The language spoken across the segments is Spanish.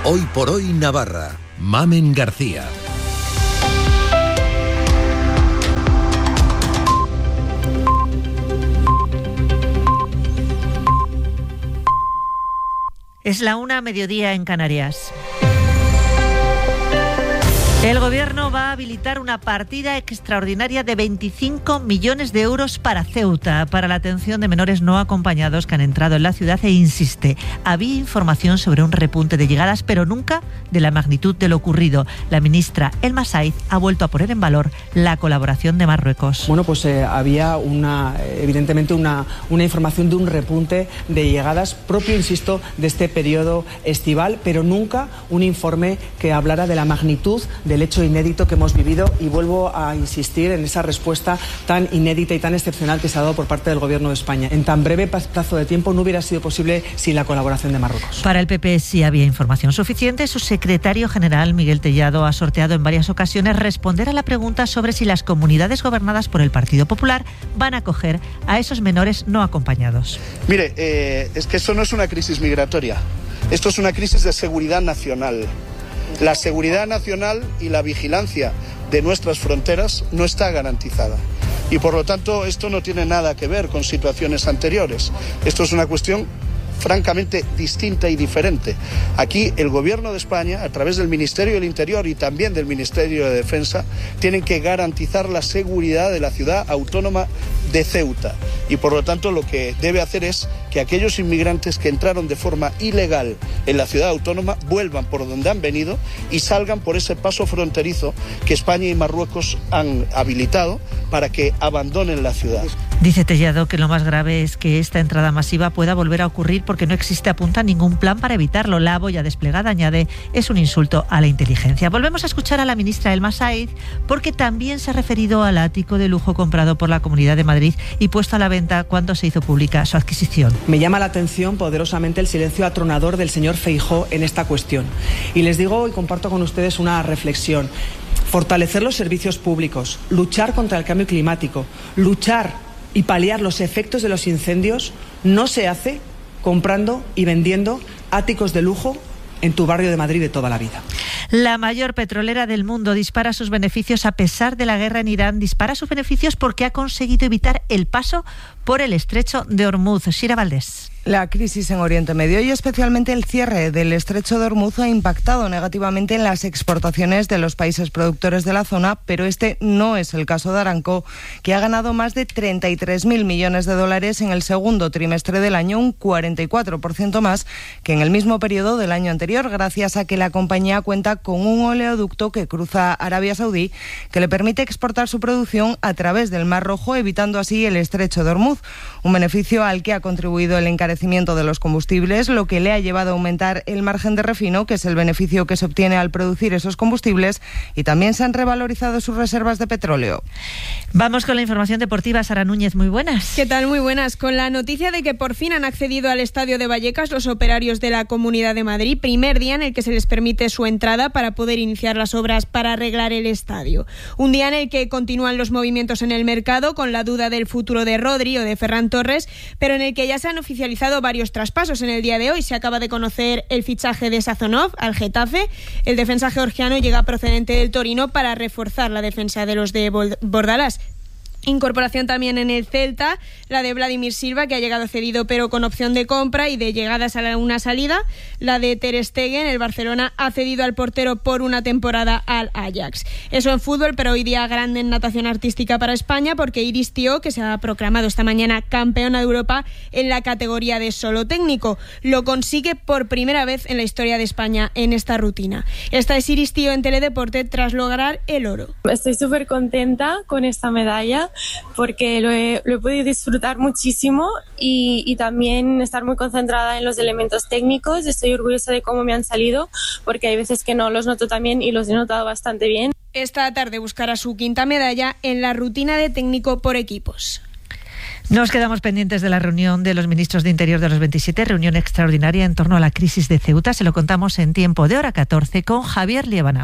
Hoy por hoy Navarra. Mamen García. Es la 1:00, mediodía en Canarias. El Gobierno va a habilitar una partida extraordinaria de 25 millones de euros para Ceuta, para la atención de menores no acompañados que han entrado en la ciudad, e insiste, había información sobre un repunte de llegadas, pero nunca de la magnitud de lo ocurrido. La ministra Elma Saiz ha vuelto a poner en valor la colaboración de Marruecos. Bueno, pues había evidentemente una información de un repunte de llegadas propio, insisto, de este periodo estival, pero nunca un informe que hablara de la magnitud del hecho inédito que hemos vivido, y vuelvo a insistir en esa respuesta tan inédita y tan excepcional que se ha dado por parte del Gobierno de España. En tan breve plazo de tiempo no hubiera sido posible sin la colaboración de Marruecos. Para el PP sí había información suficiente. Su secretario general, Miguel Tellado, ha sorteado en varias ocasiones responder a la pregunta sobre si las comunidades gobernadas por el Partido Popular van a acoger a esos menores no acompañados. Mire, es que esto no es una crisis migratoria, esto es una crisis de seguridad nacional. La seguridad nacional y la vigilancia de nuestras fronteras no está garantizada. Y por lo tanto esto no tiene nada que ver con situaciones anteriores. Esto es una cuestión francamente distinta y diferente. Aquí el Gobierno de España, a través del Ministerio del Interior y también del Ministerio de Defensa, tienen que garantizar la seguridad de la ciudad autónoma de Ceuta. Y por lo tanto lo que debe hacer es que aquellos inmigrantes que entraron de forma ilegal en la ciudad autónoma vuelvan por donde han venido y salgan por ese paso fronterizo que España y Marruecos han habilitado para que abandonen la ciudad. Dice Tellado que lo más grave es que esta entrada masiva pueda volver a ocurrir porque no existe, apunta, ningún plan para evitarlo. La boya desplegada, añade, es un insulto a la inteligencia. Volvemos a escuchar a la ministra Elma Saiz porque también se ha referido al ático de lujo comprado por la Comunidad de Madrid y puesto a la venta cuando se hizo pública su adquisición. Me llama la atención poderosamente el silencio atronador del señor Feijóo en esta cuestión. Y les digo y comparto con ustedes una reflexión. Fortalecer los servicios públicos, luchar contra el cambio climático, luchar y paliar los efectos de los incendios no se hace comprando y vendiendo áticos de lujo en tu barrio de Madrid de toda la vida. La mayor petrolera del mundo dispara sus beneficios a pesar de la guerra en Irán. Dispara sus beneficios porque ha conseguido evitar el paso por el estrecho de Ormuz. Shira Valdés. La crisis en Oriente Medio y especialmente el cierre del estrecho de Ormuz ha impactado negativamente en las exportaciones de los países productores de la zona, pero este no es el caso de Aramco, que ha ganado más de 33.000 millones de dólares en el segundo trimestre del año, un 44% más que en el mismo periodo del año anterior, gracias a que la compañía cuenta con un oleoducto que cruza Arabia Saudí que le permite exportar su producción a través del Mar Rojo, evitando así el estrecho de Ormuz, un beneficio al que ha contribuido el encarecimiento de los combustibles, lo que le ha llevado a aumentar el margen de refino, que es el beneficio que se obtiene al producir esos combustibles, y también se han revalorizado sus reservas de petróleo. Vamos con la información deportiva. Sara Núñez, muy buenas. ¿Qué tal? Muy buenas. Con la noticia de que por fin han accedido al estadio de Vallecas los operarios de la Comunidad de Madrid, primer día en el que se les permite su entrada para poder iniciar las obras para arreglar el estadio. Un día en el que continúan los movimientos en el mercado, con la duda del futuro de Rodri o de Ferran Torres, pero en el que ya se han oficializado varios traspasos. En el día de hoy se acaba de conocer el fichaje de Sazonov al Getafe. El defensa georgiano llega procedente del Torino para reforzar la defensa de los de Bordalás. Incorporación también en el Celta, la de Vladimir Silva, que ha llegado cedido pero con opción de compra y de llegadas a una salida. La de Ter Stegen, el Barcelona ha cedido al portero por una temporada al Ajax. Eso en fútbol, pero hoy día grande en natación artística para España, porque Iris Tió, que se ha proclamado esta mañana campeona de Europa en la categoría de solo técnico, lo consigue por primera vez en la historia de España en esta rutina. Esta es Iris Tió en Teledeporte tras lograr el oro. Estoy súper contenta con esta medalla, porque lo he podido disfrutar muchísimo y también estar muy concentrada en los elementos técnicos. Estoy orgullosa de cómo me han salido, porque hay veces que no los noto tan bien y los he notado bastante bien. Esta tarde buscará su quinta medalla en la rutina de técnico por equipos. Nos quedamos pendientes de la reunión de los ministros de Interior de los 27, reunión extraordinaria en torno a la crisis de Ceuta. Se lo contamos en tiempo de hora 14 con Javier Liébana.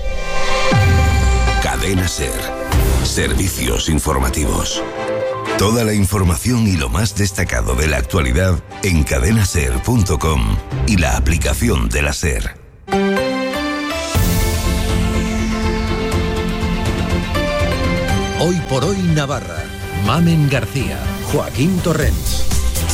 Cadena SER. Servicios informativos. Toda la información y lo más destacado de la actualidad en cadenaser.com y la aplicación de la SER. Hoy por hoy Navarra. Mamen García, Joaquín Torrents.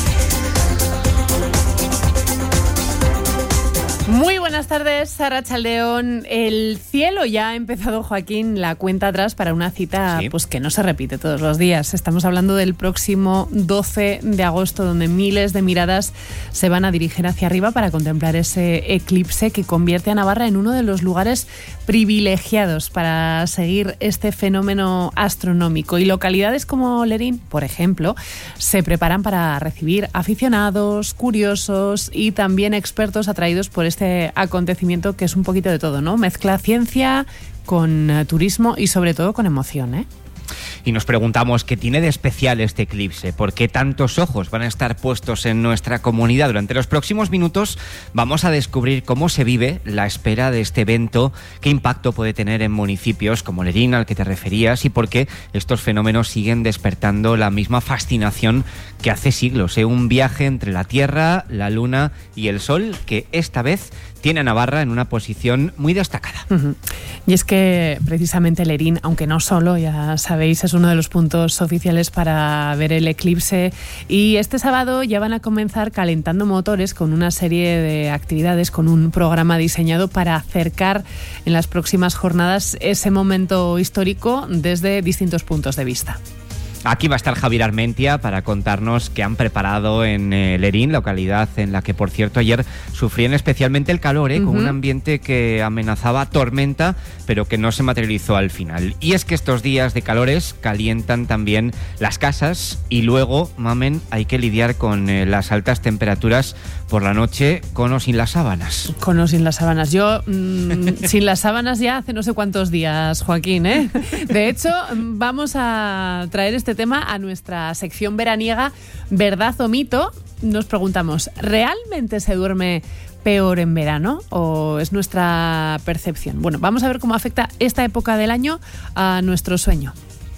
Muy buenas tardes, Arratsaldeon. El cielo ya ha empezado, Joaquín, la cuenta atrás para una cita pues que no se repite todos los días. Estamos hablando del próximo 12 de agosto, donde miles de miradas se van a dirigir hacia arriba para contemplar ese eclipse que convierte a Navarra en uno de los lugares privilegiados para seguir este fenómeno astronómico. Y localidades como Lerín, por ejemplo, se preparan para recibir aficionados, curiosos y también expertos atraídos por este acontecimiento que es un poquito de todo, ¿no? Mezcla ciencia con turismo y sobre todo con emoción, ¿eh? Y nos preguntamos qué tiene de especial este eclipse, por qué tantos ojos van a estar puestos en nuestra comunidad. Durante los próximos minutos vamos a descubrir cómo se vive la espera de este evento, qué impacto puede tener en municipios como Lerín, al que te referías, y por qué estos fenómenos siguen despertando la misma fascinación que hace siglos. Un viaje entre la Tierra, la Luna y el Sol que esta vez tiene a Navarra en una posición muy destacada. Y es que precisamente Lerín, aunque no solo, ya sabéis, es uno de los puntos oficiales para ver el eclipse, y este sábado ya van a comenzar calentando motores con una serie de actividades, con un programa diseñado para acercar en las próximas jornadas ese momento histórico desde distintos puntos de vista. Aquí va a estar Javier Armentia para contarnos qué han preparado en Lerín, localidad en la que, por cierto, ayer sufrían especialmente el calor, con un ambiente que amenazaba tormenta, pero que no se materializó al final. Y es que estos días de calores calientan también las casas y luego, Mamen, hay que lidiar con las altas temperaturas por la noche, con o sin las sábanas. Con o sin las sábanas. Yo sin las sábanas ya hace no sé cuántos días, Joaquín, ¿eh? De hecho, vamos a traer este tema a nuestra sección veraniega, ¿verdad o mito? Nos preguntamos, ¿realmente se duerme peor en verano o es nuestra percepción? Bueno, vamos a ver cómo afecta esta época del año a nuestro sueño.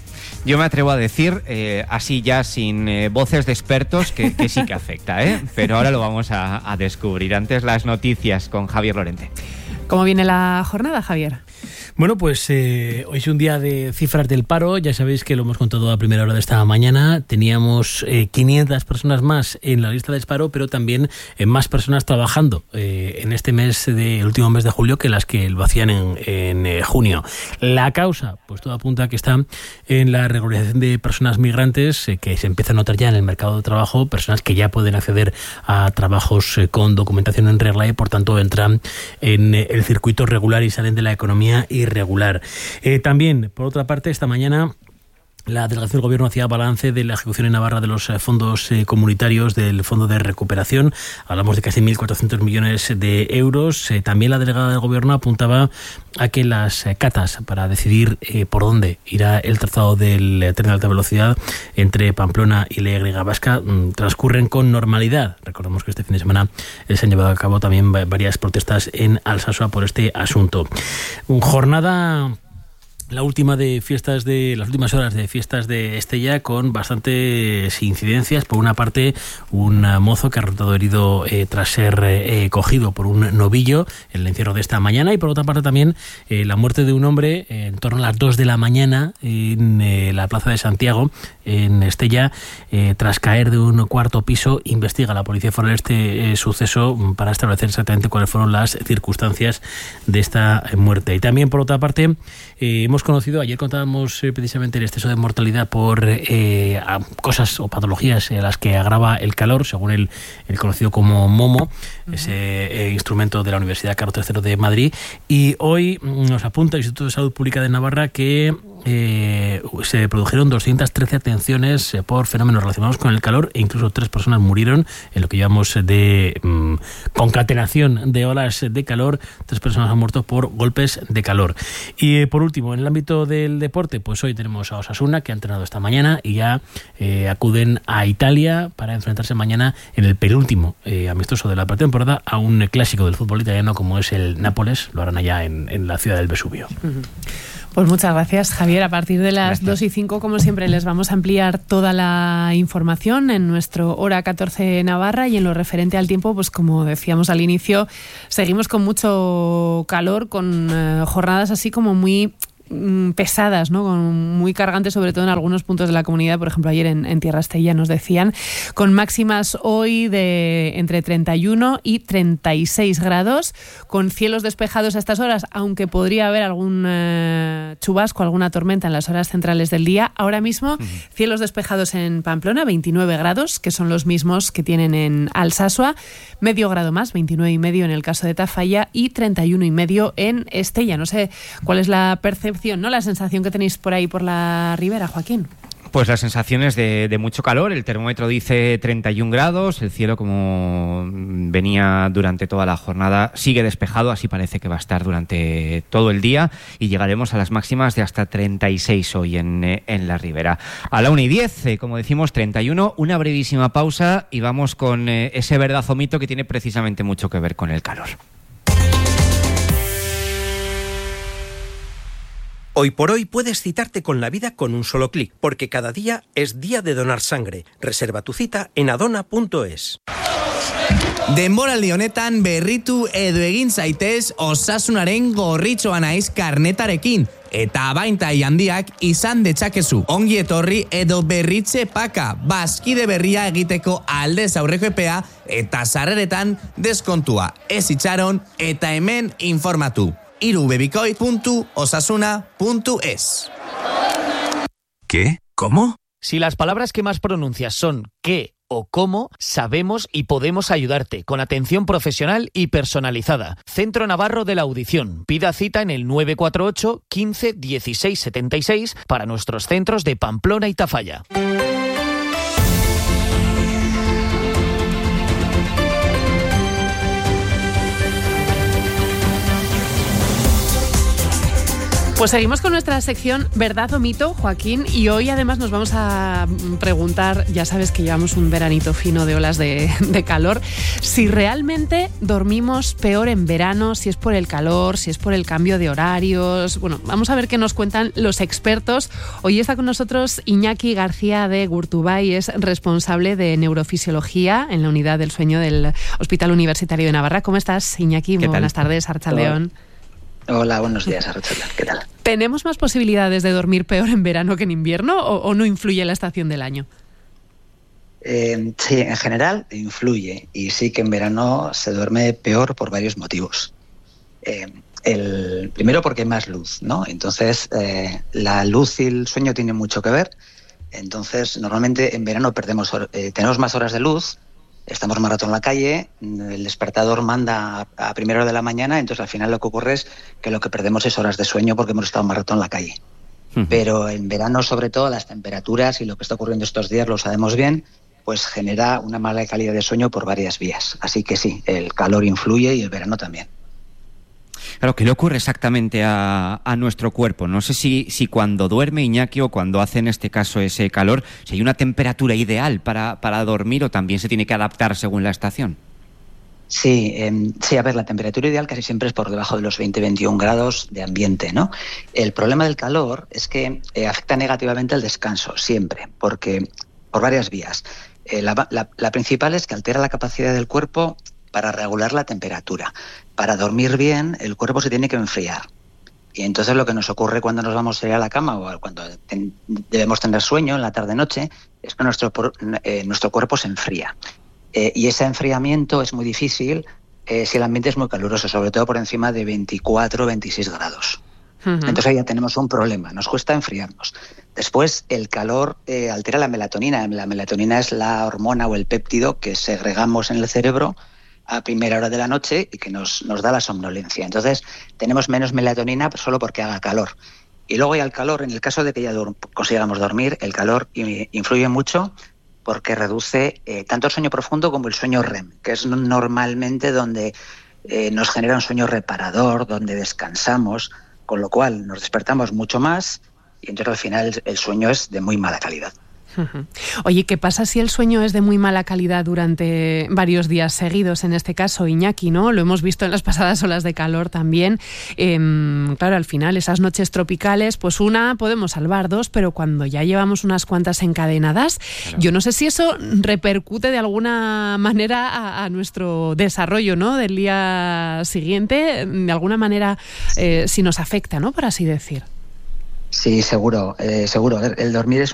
Yo me atrevo a decir, así ya sin voces de expertos, que sí que afecta, pero ahora lo vamos a descubrir. Antes las noticias con Javier Lorente. ¿Cómo viene la jornada, Javier? Bueno, pues hoy es un día de cifras del paro. Ya sabéis que lo hemos contado a primera hora de esta mañana. Teníamos 500 personas más en la lista de paro, pero también más personas trabajando en este mes, el último mes de julio, que las que lo hacían en junio. La causa, pues todo apunta a que está en la regularización de personas migrantes, que se empieza a notar ya en el mercado de trabajo, personas que ya pueden acceder a trabajos con documentación en regla y por tanto entran en el circuito regular y salen de la economía irregular. También, por otra parte, esta mañana la delegación del Gobierno hacía balance de la ejecución en Navarra de los fondos comunitarios del Fondo de Recuperación. Hablamos de casi 1.400 millones de euros. También la delegada del Gobierno apuntaba a que las catas para decidir por dónde irá el trazado del tren de alta velocidad entre Pamplona y la Y vasca transcurren con normalidad. Recordemos que este fin de semana se han llevado a cabo también varias protestas en Alsasua por este asunto. Jornada... La última de fiestas las últimas horas de fiestas de Estella con bastantes incidencias. Por una parte, un mozo que ha resultado herido tras ser cogido por un novillo en el encierro de esta mañana, y por otra parte también la muerte de un hombre en torno a las 2 de la mañana en la plaza de Santiago, en Estella, tras caer de un cuarto piso. Investiga la Policía Foral este suceso para establecer exactamente cuáles fueron las circunstancias de esta muerte. Y también, por otra parte, hemos conocido, ayer contábamos precisamente el exceso de mortalidad por cosas o patologías a las que agrava el calor, según el conocido como MOMO, ese instrumento de la Universidad Carlos III de Madrid. Y hoy nos apunta el Instituto de Salud Pública de Navarra que se produjeron 213 atenciones por fenómenos relacionados con el calor, e incluso 3 personas murieron en lo que llamamos de concatenación de olas de calor. 3 personas han muerto por golpes de calor. Y por último, en el ámbito del deporte, pues hoy tenemos a Osasuna, que ha entrenado esta mañana y ya acuden a Italia para enfrentarse mañana en el penúltimo amistoso de la pretemporada a un clásico del fútbol italiano como es el Nápoles. Lo harán allá en la ciudad del Vesubio. Pues muchas gracias, Javier. A partir de las 2:05, como siempre, les vamos a ampliar toda la información en nuestro Hora 14 Navarra, y en lo referente al tiempo, pues como decíamos al inicio, seguimos con mucho calor, con jornadas así como muy pesadas, ¿no? Muy cargantes, sobre todo en algunos puntos de la comunidad. Por ejemplo, ayer en Tierra Estella nos decían, con máximas hoy de entre 31 y 36 grados, con cielos despejados a estas horas, aunque podría haber algún chubasco, alguna tormenta en las horas centrales del día. Ahora mismo, cielos despejados en Pamplona, 29 grados, que son los mismos que tienen en Alsasua, medio grado más, 29,5 en el caso de Tafalla y 31,5 en Estella. No sé cuál es la percepción, ¿no? La sensación que tenéis por ahí por la ribera, Joaquín. Pues las sensaciones de mucho calor. El termómetro dice 31 grados, el cielo, como venía durante toda la jornada, sigue despejado, así parece que va a estar durante todo el día, y llegaremos a las máximas de hasta 36 hoy en la ribera. A la 1:10, como decimos, 31, una brevísima pausa y vamos con ese verdazo mito que tiene precisamente mucho que ver con el calor. Hoy por hoy puedes citarte con la vida con un solo clic, porque cada día es día de donar sangre. Reserva tu cita en adona.es. Denboraldi honetan berritu edo egin zaitez Osasunaren gorritxoa naiz karnetarekin. Eta abaintai handiak izan detzakezu. Ongi etorri edo berritze paka. Bazkide berria egiteko aldez aurreko epea eta sarreretan deskontua. Ez itxaron eta hemen informatu. irubebikoy.osasuna.es. ¿Qué? ¿Cómo? Si las palabras que más pronuncias son qué o cómo, sabemos y podemos ayudarte con atención profesional y personalizada. Centro Navarro de la Audición. Pida cita en el 948 15 16 76 para nuestros centros de Pamplona y Tafalla. Pues seguimos con nuestra sección ¿Verdad o Mito, Joaquín? Y hoy además nos vamos a preguntar, ya sabes que llevamos un veranito fino de olas de calor, si realmente dormimos peor en verano, si es por el calor, si es por el cambio de horarios. Bueno, vamos a ver qué nos cuentan los expertos. Hoy está con nosotros Iñaki García de Gurtubay, es responsable de neurofisiología en la unidad del sueño del Hospital Universitario de Navarra. ¿Cómo estás, Iñaki? Muy buenas tardes, Arratsaldeon. Hola, buenos días, Arratsaldeon. ¿Qué tal? ¿Tenemos más posibilidades de dormir peor en verano que en invierno o no influye la estación del año? Sí, en general influye, y sí que en verano se duerme peor por varios motivos. El primero, porque hay más luz, ¿no? Entonces, la luz y el sueño tienen mucho que ver. Entonces, normalmente en verano tenemos más horas de luz, estamos más rato en la calle, el despertador manda a primera hora de la mañana, entonces al final lo que ocurre es que lo que perdemos es horas de sueño porque hemos estado más rato en la calle. Pero en verano, sobre todo, las temperaturas y lo que está ocurriendo estos días, lo sabemos bien, pues genera una mala calidad de sueño por varias vías. Así que sí, el calor influye y el verano también. Claro, ¿qué le ocurre exactamente a nuestro cuerpo? No sé si cuando duerme, Iñaki, o cuando hace en este caso ese calor, si hay una temperatura ideal para dormir o también se tiene que adaptar según la estación. Sí, a ver, la temperatura ideal casi siempre es por debajo de los 20-21 grados de ambiente, ¿no? El problema del calor es que afecta negativamente al descanso, siempre, porque por varias vías. La principal es que altera la capacidad del cuerpo para regular la temperatura. Para dormir bien, el cuerpo se tiene que enfriar. Y entonces lo que nos ocurre cuando nos vamos a ir a la cama o cuando debemos tener sueño en la tarde-noche es que nuestro cuerpo se enfría. Y ese enfriamiento es muy difícil si el ambiente es muy caluroso, sobre todo por encima de 24-26 grados. Entonces ahí ya tenemos un problema, nos cuesta enfriarnos. Después, el calor altera la melatonina. La melatonina es la hormona o el péptido que segregamos en el cerebro a primera hora de la noche y que nos da la somnolencia. Entonces, tenemos menos melatonina solo porque haga calor. Y luego ya el calor, en el caso de que ya consigamos dormir, el calor influye mucho porque reduce tanto el sueño profundo como el sueño REM, que es normalmente donde nos genera un sueño reparador, donde descansamos, con lo cual nos despertamos mucho más y entonces al final el sueño es de muy mala calidad. Oye, ¿qué pasa si el sueño es de muy mala calidad durante varios días seguidos? En este caso, Iñaki, ¿no? Lo hemos visto en las pasadas olas de calor también. Claro, al final, esas noches tropicales, pues una podemos salvar, dos, pero cuando ya llevamos unas cuantas encadenadas, yo no sé si eso repercute de alguna manera a nuestro desarrollo, ¿no? Del día siguiente, de alguna manera, si nos afecta, ¿no? Por así decir. Sí, seguro. A ver, el dormir es